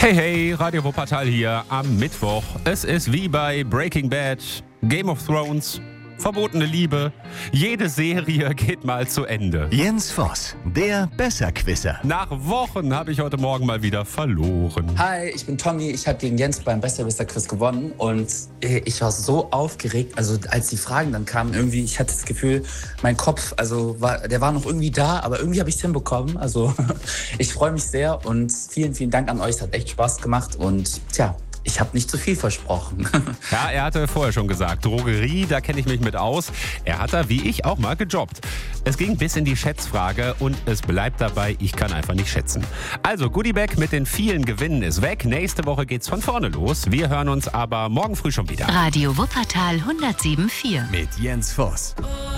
Hey, hey, Radio Wuppertal hier am Mittwoch. Es ist wie bei Breaking Bad, Game of Thrones, verbotene Liebe. Jede Serie geht mal zu Ende. Jens Voss, der Besserquisser. Nach Wochen habe ich heute Morgen mal wieder verloren. Hi, ich bin Tommy. Ich habe gegen Jens beim Besserwisser-Quiz gewonnen und ich war so aufgeregt. Also als die Fragen dann kamen, irgendwie, ich hatte das Gefühl, mein Kopf, der war noch irgendwie da, aber irgendwie habe ich es hinbekommen. Also ich freue mich sehr und vielen, vielen Dank an euch. Es hat echt Spaß gemacht und ich habe nicht zu viel versprochen. Ja, er hatte vorher schon gesagt, Drogerie, da kenne ich mich mit aus. Er hat da, wie ich, auch mal gejobbt. Es ging bis in die Schätzfrage und es bleibt dabei, ich kann einfach nicht schätzen. Also, Goodiebag mit den vielen Gewinnen ist weg. Nächste Woche geht's von vorne los. Wir hören uns aber morgen früh schon wieder. Radio Wuppertal 107.4 Mit Jens Voss.